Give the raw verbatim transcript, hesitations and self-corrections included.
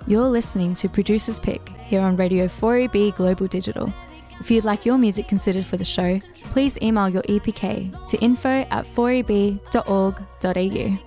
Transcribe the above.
You're listening to Producer's Pick here on Radio four E B Global Digital. If you'd like your music considered for the show, please email your E P K to info at four e b dot org dot a u.